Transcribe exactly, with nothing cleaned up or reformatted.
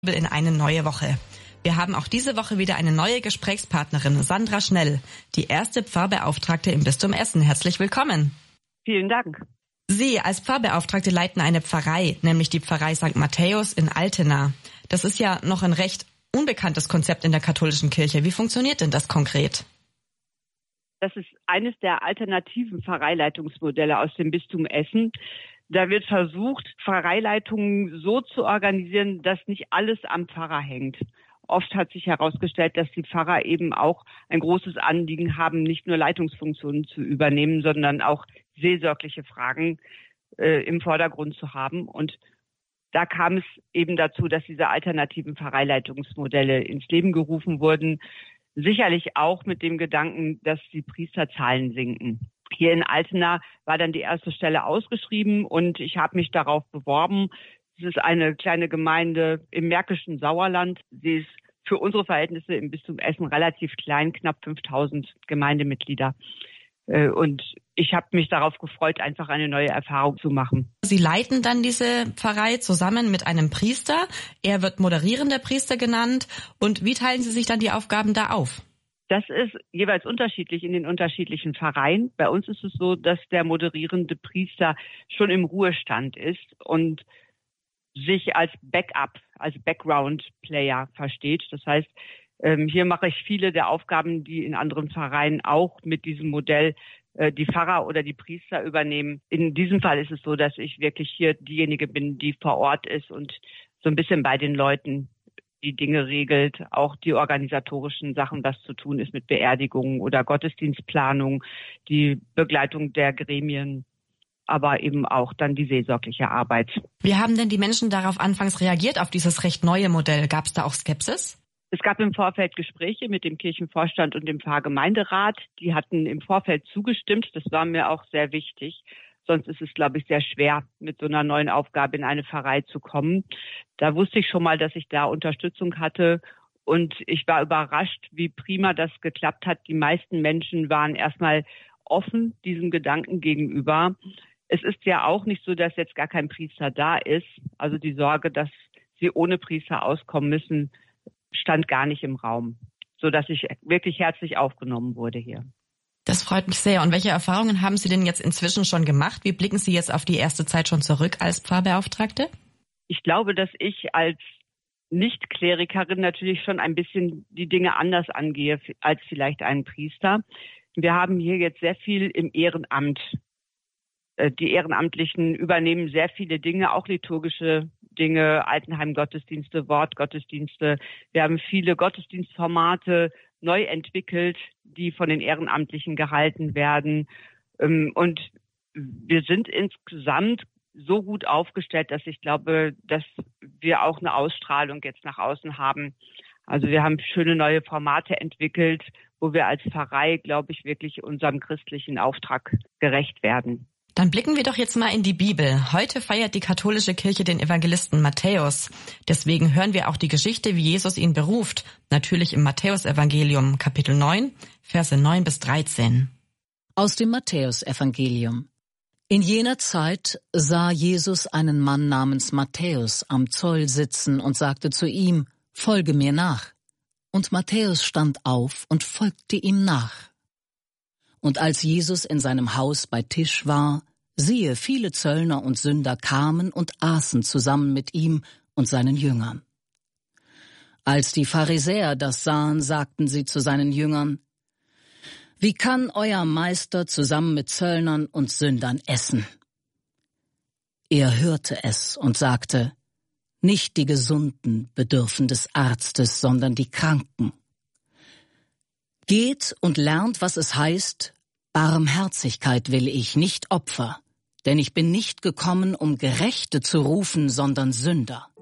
In eine neue Woche. Wir haben auch diese Woche wieder eine neue Gesprächspartnerin, Sandra Schnell, die erste Pfarrbeauftragte im Bistum Essen. Herzlich willkommen. Vielen Dank. Sie als Pfarrbeauftragte leiten eine Pfarrei, nämlich die Pfarrei Sankt Matthäus in Altena. Das ist ja noch ein recht unbekanntes Konzept in der katholischen Kirche. Wie funktioniert denn das konkret? Das ist eines der alternativen Pfarreileitungsmodelle aus dem Bistum Essen. Da wird versucht, Pfarreileitungen so zu organisieren, dass nicht alles am Pfarrer hängt. Oft hat sich herausgestellt, dass die Pfarrer eben auch ein großes Anliegen haben, nicht nur Leitungsfunktionen zu übernehmen, sondern auch seelsorgliche Fragen äh, im Vordergrund zu haben. Und da kam es eben dazu, dass diese alternativen Pfarreileitungsmodelle ins Leben gerufen wurden. Sicherlich auch mit dem Gedanken, dass die Priesterzahlen sinken. Hier in Altena war dann die erste Stelle ausgeschrieben und ich habe mich darauf beworben. Es ist eine kleine Gemeinde im märkischen Sauerland. Sie ist für unsere Verhältnisse im Bistum Essen relativ klein, knapp fünftausend Gemeindemitglieder. Und ich habe mich darauf gefreut, einfach eine neue Erfahrung zu machen. Sie leiten dann diese Pfarrei zusammen mit einem Priester. Er wird moderierender Priester genannt. Und wie teilen Sie sich dann die Aufgaben da auf? Das ist jeweils unterschiedlich in den unterschiedlichen Pfarreien. Bei uns ist es so, dass der moderierende Priester schon im Ruhestand ist und sich als Backup, als Background-Player versteht. Das heißt, hier mache ich viele der Aufgaben, die in anderen Pfarreien auch mit diesem Modell die Pfarrer oder die Priester übernehmen. In diesem Fall ist es so, dass ich wirklich hier diejenige bin, die vor Ort ist und so ein bisschen bei den Leuten die Dinge regelt, auch die organisatorischen Sachen, was zu tun ist mit Beerdigungen oder Gottesdienstplanung, die Begleitung der Gremien, aber eben auch dann die seelsorgliche Arbeit. Wie haben denn die Menschen darauf anfangs reagiert, auf dieses recht neue Modell? Gab es da auch Skepsis? Es gab im Vorfeld Gespräche mit dem Kirchenvorstand und dem Pfarrgemeinderat. Die hatten im Vorfeld zugestimmt. Das war mir auch sehr wichtig. Sonst ist es, glaube ich, sehr schwer, mit so einer neuen Aufgabe in eine Pfarrei zu kommen. Da wusste ich schon mal, dass ich da Unterstützung hatte. Und ich war überrascht, wie prima das geklappt hat. Die meisten Menschen waren erstmal offen diesem Gedanken gegenüber. Es ist ja auch nicht so, dass jetzt gar kein Priester da ist. Also die Sorge, dass sie ohne Priester auskommen müssen, stand gar nicht im Raum, sodass ich wirklich herzlich aufgenommen wurde hier. Das freut mich sehr. Und welche Erfahrungen haben Sie denn jetzt inzwischen schon gemacht? Wie blicken Sie jetzt auf die erste Zeit schon zurück als Pfarrbeauftragte? Ich glaube, dass ich als Nicht-Klerikerin natürlich schon ein bisschen die Dinge anders angehe als vielleicht ein Priester. Wir haben hier jetzt sehr viel im Ehrenamt. Die Ehrenamtlichen übernehmen sehr viele Dinge, auch liturgische Dinge, Altenheim-Gottesdienste, Wortgottesdienste. Wir haben viele Gottesdienstformate neu entwickelt, die von den Ehrenamtlichen gehalten werden. Und wir sind insgesamt so gut aufgestellt, dass ich glaube, dass wir auch eine Ausstrahlung jetzt nach außen haben. Also wir haben schöne neue Formate entwickelt, wo wir als Pfarrei, glaube ich, wirklich unserem christlichen Auftrag gerecht werden. Dann blicken wir doch jetzt mal in die Bibel. Heute feiert die katholische Kirche den Evangelisten Matthäus. Deswegen hören wir auch die Geschichte, wie Jesus ihn beruft. Natürlich im Matthäusevangelium, Kapitel neun, Verse neun bis dreizehn. Aus dem Matthäusevangelium. In jener Zeit sah Jesus einen Mann namens Matthäus am Zoll sitzen und sagte zu ihm, »Folge mir nach.« Und Matthäus stand auf und folgte ihm nach. Und als Jesus in seinem Haus bei Tisch war, siehe, viele Zöllner und Sünder kamen und aßen zusammen mit ihm und seinen Jüngern. Als die Pharisäer das sahen, sagten sie zu seinen Jüngern, »Wie kann euer Meister zusammen mit Zöllnern und Sündern essen?« Er hörte es und sagte, »Nicht die Gesunden bedürfen des Arztes, sondern die Kranken. Geht und lernt, was es heißt, Barmherzigkeit will ich, nicht Opfer, denn ich bin nicht gekommen, um Gerechte zu rufen, sondern Sünder.«